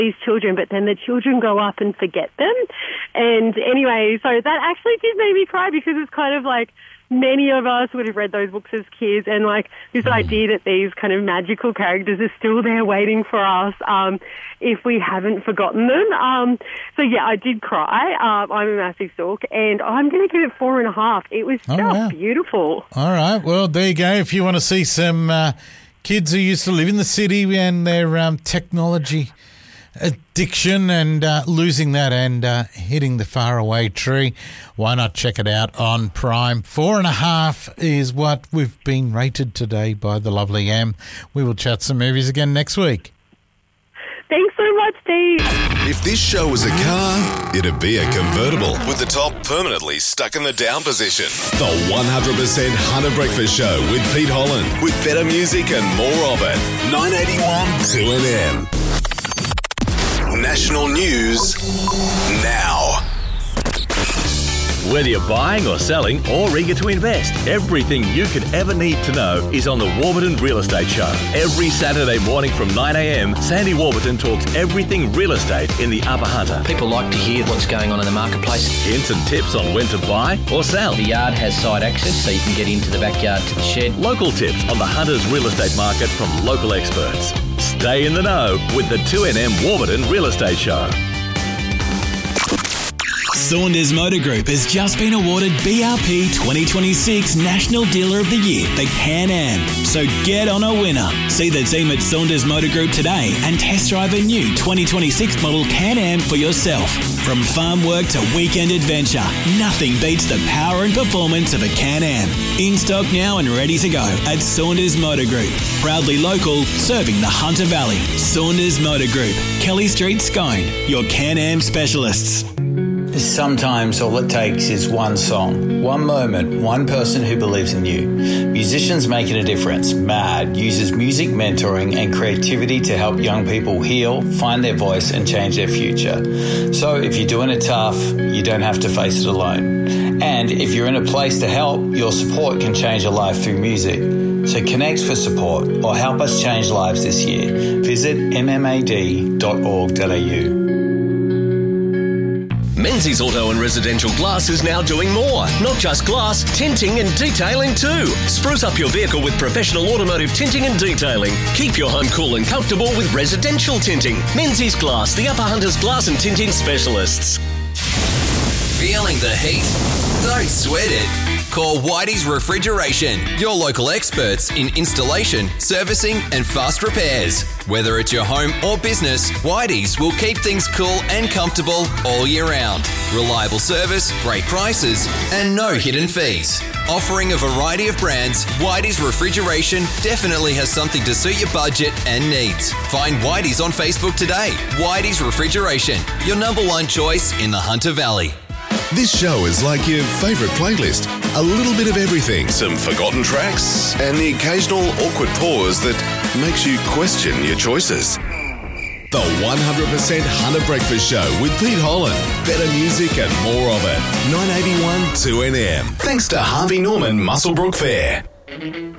these children, but then the children grow up and forget them. And anyway, so that actually did make me cry because it's kind of like many of us would have read those books as kids, and like this idea that these kind of magical characters are still there waiting for us if we haven't forgotten them. So yeah, I did cry. I'm a massive stalk, and I'm going to give it 4.5. It was just beautiful. All right, well, there you go. If you want to see some kids who used to live in the city and their technology addiction and losing that and hitting the faraway tree, why not check it out on Prime? 4.5 is what we've been rated today by the lovely Em. We will chat some movies again next week. Thanks so much, Steve. If this show was a car, it'd be a convertible with the top permanently stuck in the down position. The 100% Hunter Breakfast Show with Pete Holland, with better music and more of it. 981 2NM. National news now. Whether you're buying or selling or eager to invest, everything you could ever need to know is on the Warburton Real Estate Show. Every Saturday morning from 9 a.m, Sandy Warburton talks everything real estate in the Upper Hunter. People like to hear what's going on in the marketplace. Hints and tips on when to buy or sell. The yard has side access, so you can get into the backyard to the shed. Local tips on the Hunter's real estate market from local experts. Stay in the know with the 2NM Warburton Real Estate Show. Saunders Motor Group has just been awarded BRP 2026 National Dealer of the Year for Can-Am. So get on a winner. See the team at Saunders Motor Group today and test drive a new 2026 model Can-Am for yourself. From farm work to weekend adventure, nothing beats the power and performance of a Can-Am. In stock now and ready to go at Saunders Motor Group. Proudly local, serving the Hunter Valley. Saunders Motor Group, Kelly Street, Scone, your Can-Am specialists. Sometimes all it takes is one song, one moment, one person who believes in you. Musicians Making a Difference, MAD, uses music mentoring and creativity to help young people heal, find their voice and change their future. So if you're doing it tough, you don't have to face it alone. And if you're in a place to help, your support can change a life through music. So connect for support or help us change lives this year. Visit mmad.org.au. Menzies Auto and Residential Glass is now doing more. Not just glass, tinting and detailing too. Spruce up your vehicle with professional automotive tinting and detailing. Keep your home cool and comfortable with residential tinting. Menzies Glass, the Upper Hunters glass and tinting specialists. Feeling the heat? Don't sweat it. Call Whitey's Refrigeration, your local experts in installation, servicing and fast repairs. Whether it's your home or business, Whitey's will keep things cool and comfortable all year round. Reliable service, great prices and no hidden fees. Offering a variety of brands, Whitey's Refrigeration definitely has something to suit your budget and needs. Find Whitey's on Facebook today. Whitey's Refrigeration, your number one choice in the Hunter Valley. This show is like your favourite playlist. A little bit of everything, some forgotten tracks, and the occasional awkward pause that makes you question your choices. The 100% Hunter Breakfast Show with Pete Holland. Better music and more of it. 981 2NM. Thanks to Harvey Norman Muswellbrook Fair.